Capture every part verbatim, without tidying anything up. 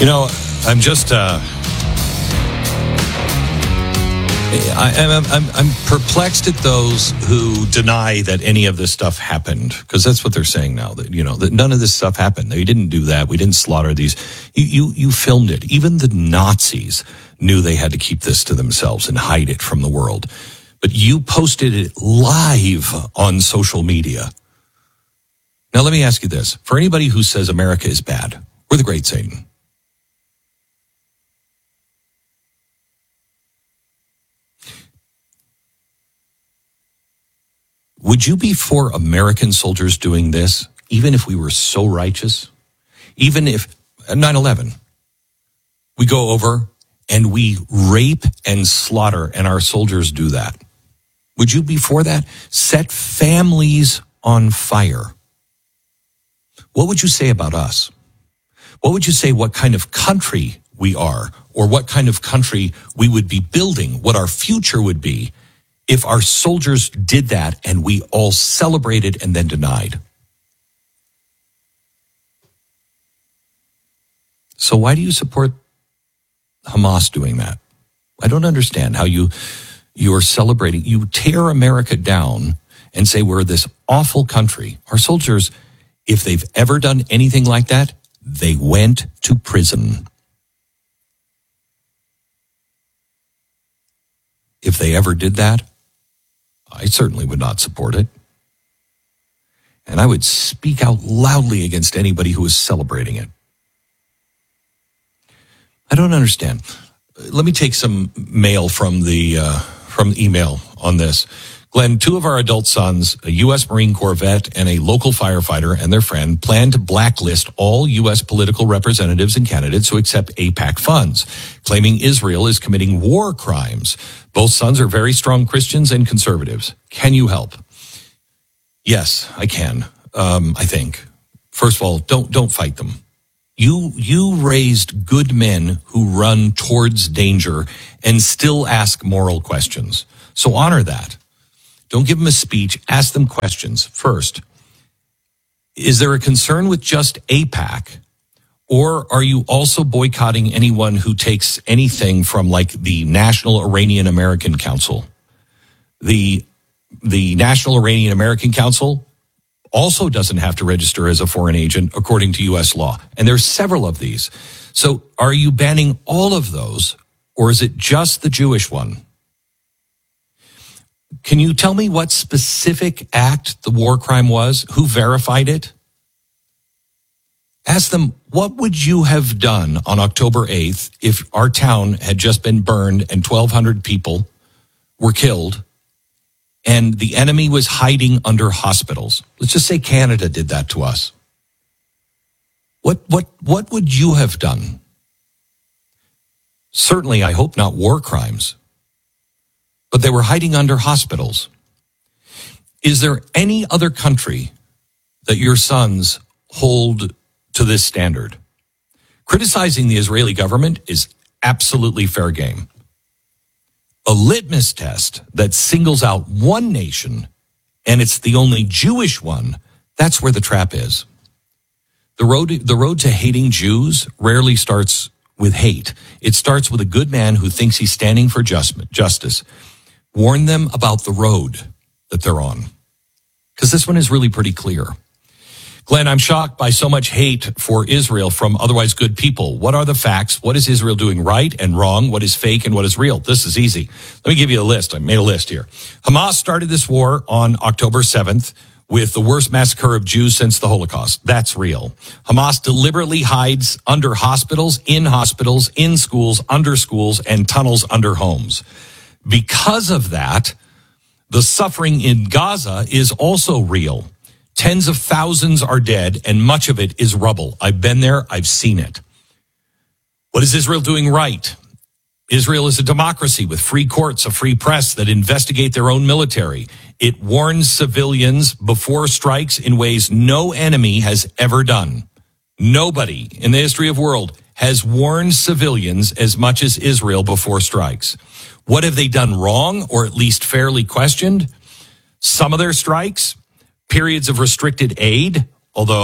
You know, I'm just, uh, I, I'm, I'm, I'm perplexed at those who deny that any of this stuff happened, because that's what they're saying now, that, you know, that none of this stuff happened. They didn't do that. We didn't slaughter these. You, you, you filmed it. Even the Nazis knew they had to keep this to themselves and hide it from the world. But you posted it live on social media. Now, let me ask you this. For anybody who says America is bad, we're the great Satan. Would you be for American soldiers doing this, even if we were so righteous? Even if, nine eleven, we go over and we rape and slaughter, and our soldiers do that. Would you be for that? Set families on fire. What would you say about us? What would you say what kind of country we are, or what kind of country we would be building, what our future would be, if our soldiers did that and we all celebrated and then denied? So why do you support Hamas doing that? I don't understand how you you're celebrating. You tear America down and say we're this awful country. Our soldiers, if they've ever done anything like that, they went to prison. If they ever did that, I certainly would not support it. And I would speak out loudly against anybody who is celebrating it. I don't understand. Let me take some mail from the uh, from email on this. Glenn, two of our adult sons, a U S Marine Corps vet and a local firefighter and their friend, plan to blacklist all U S political representatives and candidates who accept AIPAC funds, claiming Israel is committing war crimes. Both sons are very strong Christians and conservatives. Can you help? Yes, I can. Um, I think. First of all, don't don't fight them. You you raised good men who run towards danger and still ask moral questions. So honor that. Don't give them a speech. Ask them questions. First, is there a concern with just AIPAC? Or are you also boycotting anyone who takes anything from, like, the National Iranian American Council? The, the National Iranian American Council also doesn't have to register as a foreign agent according to U S law. And there's several of these. So are you banning all of those, or is it just the Jewish one? Can you tell me what specific act the war crime was? Who verified it? Ask them, what would you have done on October eighth if our town had just been burned and twelve hundred people were killed and the enemy was hiding under hospitals? Let's just say Canada did that to us. What, what, what would you have done? Certainly, I hope not war crimes. But they were hiding under hospitals. Is there any other country that your sons hold to this standard? Criticizing the Israeli government is absolutely fair game. A litmus test that singles out one nation, and it's the only Jewish one, that's where the trap is. The road, the road to hating Jews rarely starts with hate. It starts with a good man who thinks he's standing for just, justice. Warn them about the road that they're on, because this one is really pretty clear. Glenn, I'm shocked by so much hate for Israel from otherwise good people. What are the facts? What is Israel doing right and wrong? What is fake and what is real? This is easy. Let me give you a list. I made a list here. Hamas started this war on October seventh with the worst massacre of Jews since the Holocaust. That's real. Hamas deliberately hides under hospitals, in hospitals, in schools, under schools, and tunnels under homes. Because of that, the suffering in Gaza is also real. Tens of thousands are dead, and much of it is rubble. I've been there. I've seen it. What is Israel doing right? Israel is a democracy with free courts, a free press that investigate their own military. It warns civilians before strikes in ways no enemy has ever done. Nobody in the history of the world has warned civilians as much as Israel before strikes. What have they done wrong, or at least fairly questioned? Some of their strikes, periods of restricted aid, although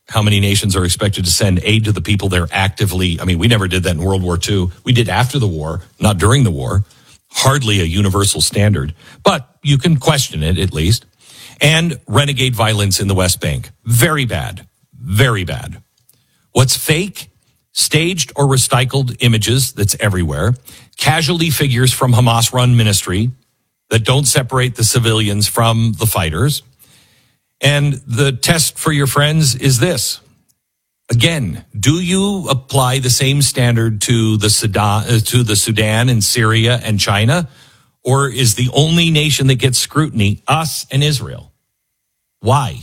how many nations are expected to send aid to the people they're actively. I mean, we never did that in World War Two. We did after the war, not during the war. Hardly a universal standard, but you can question it at least. And renegade violence in the West Bank. Very bad. Very bad. What's fake? Staged or recycled images that's everywhere. Casualty figures from Hamas-run ministry that don't separate the civilians from the fighters. And the test for your friends is this. Again, do you apply the same standard to the Sudan, uh, to the Sudan and Syria and China? Or is the only nation that gets scrutiny us and Israel? Why?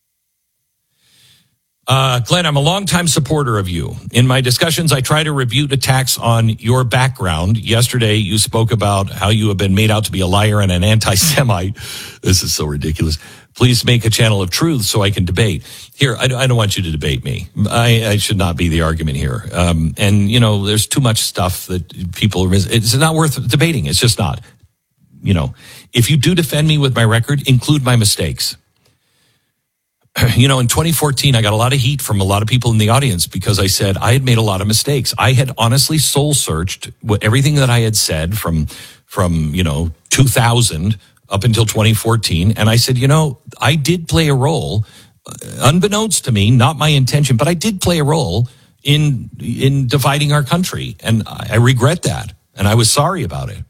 Uh, Glenn, I'm a longtime supporter of you. In my discussions, I try to refute attacks on your background. Yesterday, you spoke about how you have been made out to be a liar and an anti-Semite. This is so ridiculous. Please make a channel of truth so I can debate. Here, I, I don't want you to debate me. I, I should not be the argument here. Um, and, you know, there's too much stuff that people are, it's not worth debating. It's just not. You know, if you do defend me with my record, include my mistakes. You know, in twenty fourteen, I got a lot of heat from a lot of people in the audience because I said I had made a lot of mistakes. I had honestly soul searched everything that I had said from, from, you know, two thousand up until twenty fourteen. And I said, you know, I did play a role, unbeknownst to me, not my intention, but I did play a role in, in dividing our country. And I regret that. And I was sorry about it.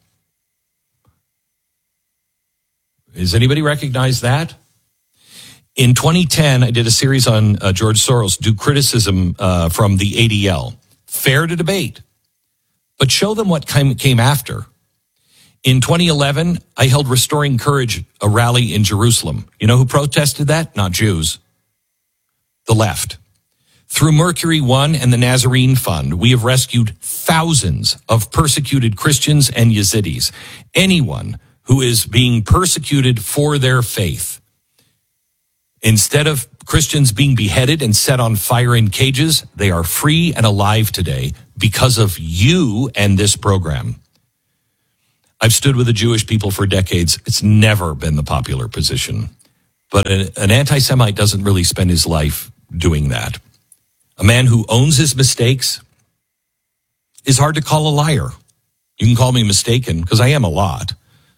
Does anybody recognize that? In twenty ten, I did a series on uh, George Soros, do criticism uh, from the A D L. Fair to debate, but show them what came, came after. In twenty eleven, I held Restoring Courage, a rally in Jerusalem. You know who protested that? Not Jews. The left. Through Mercury One and the Nazarene Fund, we have rescued thousands of persecuted Christians and Yazidis. Anyone who is being persecuted for their faith. Instead of Christians being beheaded and set on fire in cages, they are free and alive today because of you and this program. I've stood with the Jewish people for decades. It's never been the popular position. But an anti-Semite doesn't really spend his life doing that. A man who owns his mistakes is hard to call a liar. You can call me mistaken because I am a lot.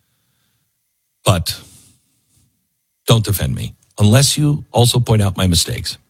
But don't defend me. Unless you also point out my mistakes.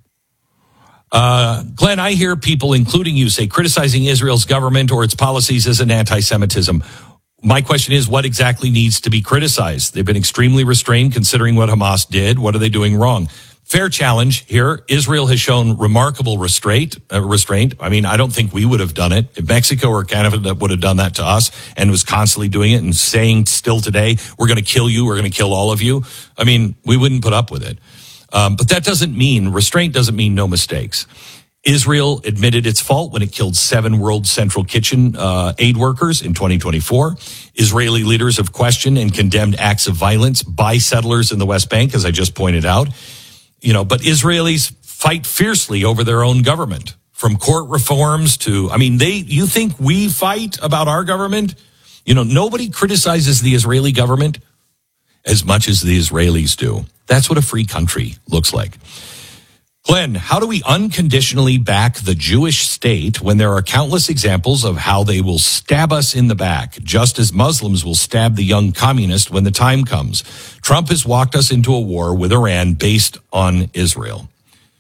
Uh, Glenn, I hear people, including you, say criticizing Israel's government or its policies is an anti-Semitism. My question is, what exactly needs to be criticized? They've been extremely restrained considering what Hamas did. What are they doing wrong? Fair challenge here. Israel has shown remarkable restraint. Uh, restraint. I mean, I don't think we would have done it. If Mexico or Canada would have done that to us and was constantly doing it and saying still today, we're going to kill you, we're going to kill all of you. I mean, we wouldn't put up with it. Um, but that doesn't mean, restraint doesn't mean no mistakes. Israel admitted its fault when it killed seven World Central Kitchen uh, aid workers in twenty twenty-four. Israeli leaders have questioned and condemned acts of violence by settlers in the West Bank, as I just pointed out. You know, but Israelis fight fiercely over their own government, from court reforms to, I mean, they, you think we fight about our government? You know, nobody criticizes the Israeli government as much as the Israelis do. That's what a free country looks like. Glenn, how do we unconditionally back the Jewish state when there are countless examples of how they will stab us in the back, just as Muslims will stab the young communist when the time comes? Trump has walked us into a war with Iran based on Israel.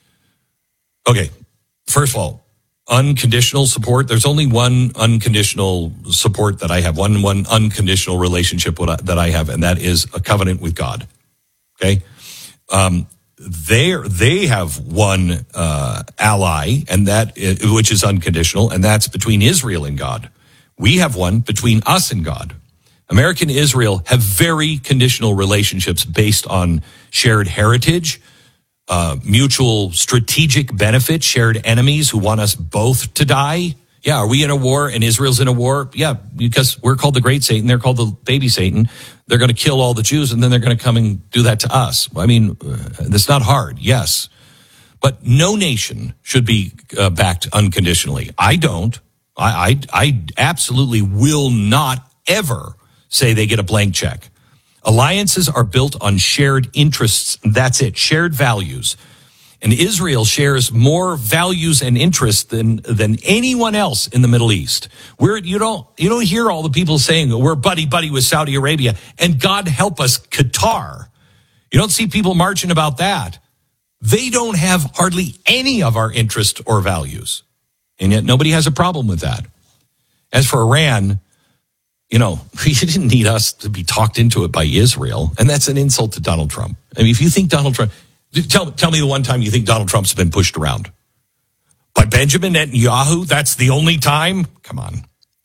Okay, first of all, unconditional support. There's only one unconditional support that I have, one one unconditional relationship that I have, and that is a covenant with God. Okay? Um They they have one uh, ally, and that which is unconditional, and that's between Israel and God. We have one between us and God. America and Israel have very conditional relationships based on shared heritage, uh, mutual strategic benefit, shared enemies who want us both to die. Yeah, are we in a war and Israel's in a war? Yeah, because we're called the Great Satan, they're called the Baby Satan. They're going to kill all the Jews, and then they're going to come and do that to us. I mean, that's not hard, yes. But no nation should be uh, backed unconditionally. I don't. I, I, I absolutely will not ever say they get a blank check. Alliances are built on shared interests. That's it, shared values. And Israel shares more values and interests than, than anyone else in the Middle East. We're, you don't, you don't hear all the people saying we're buddy buddy with Saudi Arabia and God help us, Qatar. You don't see people marching about that. They don't have hardly any of our interest or values. And yet nobody has a problem with that. As for Iran, you know, you didn't need us to be talked into it by Israel. And that's an insult to Donald Trump. I mean, if you think Donald Trump, tell, tell me the one time you think Donald Trump's been pushed around. By Benjamin Netanyahu, that's the only time? Come on.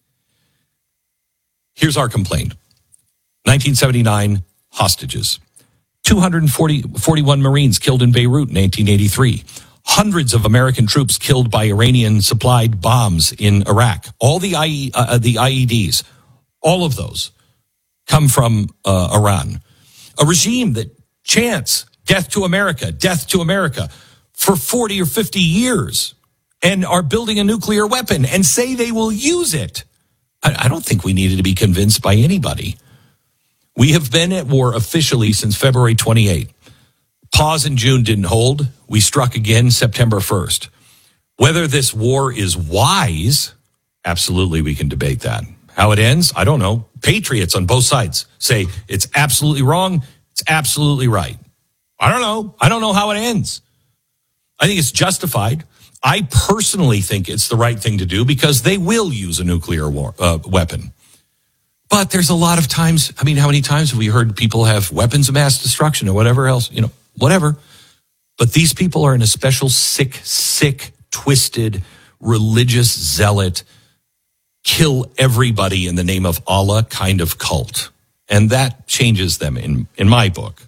Here's our complaint. nineteen seventy-nine, hostages. two hundred forty, forty-one Marines killed in Beirut in nineteen eighty-three. Hundreds of American troops killed by Iranian-supplied bombs in Iraq. All the I E, uh, the I E Ds, all of those come from uh, Iran. A regime that chants death to America, death to America for forty or fifty years and are building a nuclear weapon and say they will use it. I, I don't think we needed to be convinced by anybody. We have been at war officially since February twenty-eighth. Pause in June didn't hold. We struck again September first. Whether this war is wise, absolutely we can debate that. How it ends, I don't know. Patriots on both sides say it's absolutely wrong, it's absolutely right. I don't know. I don't know how it ends. I think it's justified. I personally think it's the right thing to do because they will use a nuclear war, uh, weapon. But there's a lot of times, I mean, how many times have we heard people have weapons of mass destruction or whatever else, you know, whatever. But these people are in a special sick, sick, twisted, religious zealot, kill everybody in the name of Allah kind of cult. And that changes them in, in my book.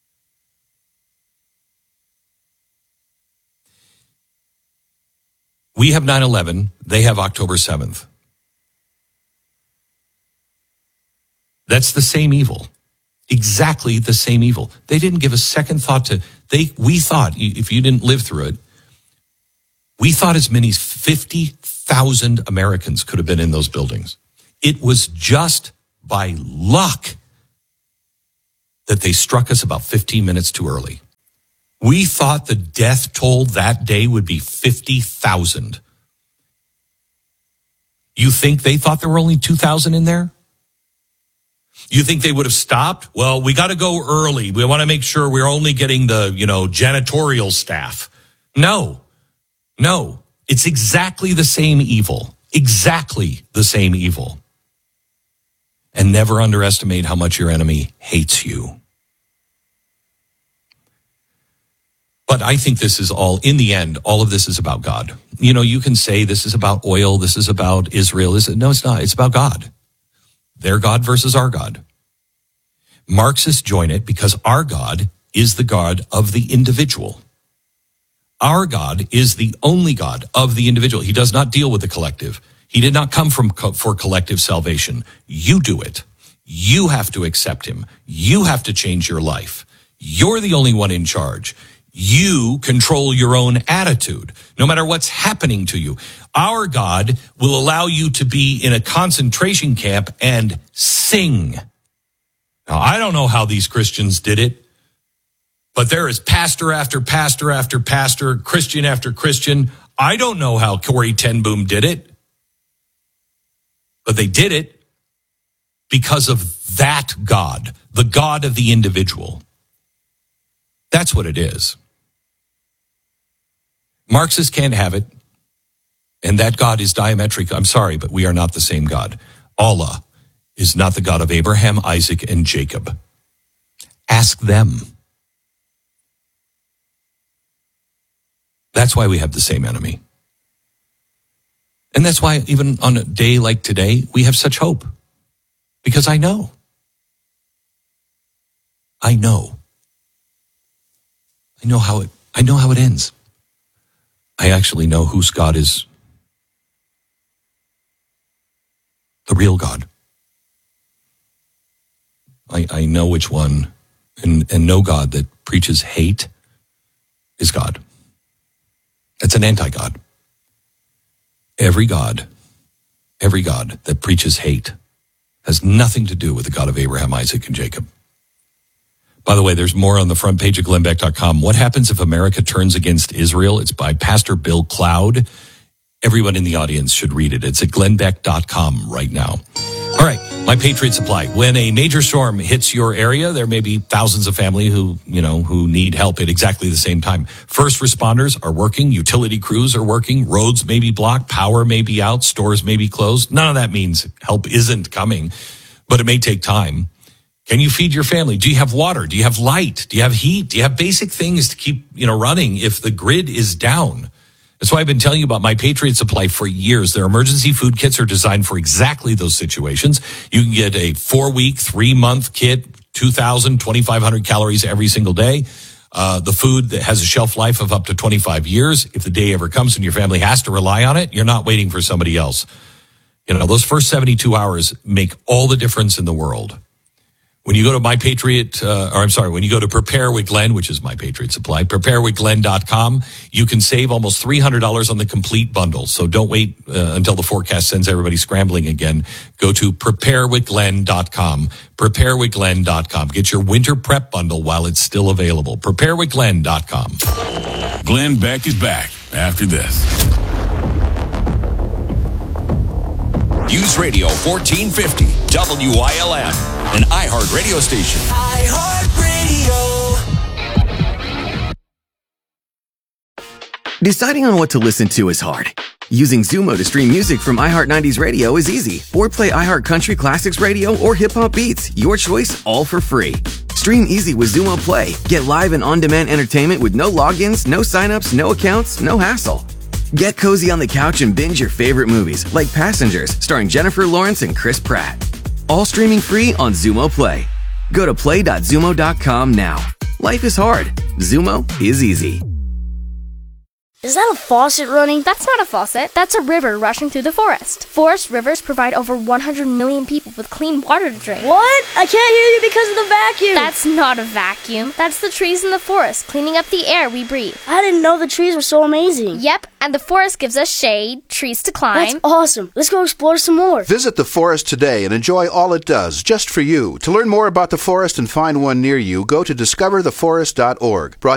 We have nine eleven, they have October seventh. That's the same evil. Exactly the same evil. They didn't give a second thought to, they. we thought, if you didn't live through it, we thought as many as fifty thousand Americans could have been in those buildings. It was just by luck that they struck us about fifteen minutes too early. We thought the death toll that day would be fifty thousand. You think they thought there were only two thousand in there? You think they would have stopped? Well, we got to go early. We want to make sure we're only getting the, you know, janitorial staff. No, no, it's exactly the same evil, exactly the same evil. And never underestimate how much your enemy hates you. But I think this is all, in the end, all of this is about God. You know, you can say this is about oil, this is about Israel. This is, no, it's not. It's about God. Their God versus our God. Marxists join it because our God is the God of the individual. Our God is the only God of the individual. He does not deal with the collective. He did not come from co- for collective salvation. You do it. You have to accept him. You have to change your life. You're the only one in charge. You control your own attitude, no matter what's happening to you. Our God will allow you to be in a concentration camp and sing. Now, I don't know how these Christians did it, but there is pastor after pastor after pastor, Christian after Christian. I don't know how Corrie ten Boom did it, but they did it because of that God, the God of the individual. That's what it is. Marxists can't have it. And that God is diametric. I'm sorry, but we are not the same God. Allah is not the God of Abraham, Isaac, and Jacob. Ask them. That's why we have the same enemy. And that's why even on a day like today, we have such hope. Because I know. I know. I know how it, I know how it ends. I actually know whose God is the real God. I, I know which one, and, and no God that preaches hate is God. That's an anti-God. Every God, every God that preaches hate has nothing to do with the God of Abraham, Isaac, and Jacob. By the way, there's more on the front page of Glenn Beck dot com. What happens if America turns against Israel? It's by Pastor Bill Cloud. Everyone in the audience should read it. It's at Glenn Beck dot com right now. All right, My Patriot Supply. When a major storm hits your area, there may be thousands of family who, you know, who need help at exactly the same time. First responders are working. Utility crews are working. Roads may be blocked. Power may be out. Stores may be closed. None of that means help isn't coming, but it may take time. Can you feed your family? Do you have water? Do you have light? Do you have heat? Do you have basic things to keep, you know, running if the grid is down? That's why I've been telling you about My Patriot Supply for years. Their emergency food kits are designed for exactly those situations. You can get a four-week, three-month kit, two thousand, twenty-five hundred calories every single day. Uh, the food that has a shelf life of up to twenty-five years. If the day ever comes and your family has to rely on it, you're not waiting for somebody else. You know, those first seventy-two hours make all the difference in the world. When you go to My Patriot, uh, or I'm sorry, when you go to Prepare with Glenn, which is My Patriot Supply, prepare with glenn dot com, you can save almost three hundred dollars on the complete bundle. So don't wait uh, until the forecast sends everybody scrambling again. Go to prepare with glenn dot com, prepare with glenn dot com. Get your winter prep bundle while it's still available. prepare with glenn dot com. Glenn Beck is back after this. News Radio fourteen fifty, W I L M, an iHeart radio station. iHeart Radio. Deciding on what to listen to is hard. Using Zumo to stream music from iHeart nineties Radio is easy. Or play iHeart Country Classics Radio or Hip Hop Beats. Your choice, all for free. Stream easy with Zumo Play. Get live and on-demand entertainment with no logins, no signups, no accounts, no hassle. Get cozy on the couch and binge your favorite movies, like Passengers, starring Jennifer Lawrence and Chris Pratt. All streaming free on Zumo Play. Go to play dot zumo dot com now. Life is hard. Zumo is easy. Is that a faucet running? That's not a faucet. That's a river rushing through the forest. Forest rivers provide over one hundred million people with clean water to drink. What? I can't hear you because of the vacuum. That's not a vacuum. That's the trees in the forest cleaning up the air we breathe. I didn't know the trees were so amazing. Yep, and the forest gives us shade, trees to climb. That's awesome. Let's go explore some more. Visit the forest today and enjoy all it does, just for you. To learn more about the forest and find one near you, go to discover the forest dot org. Brought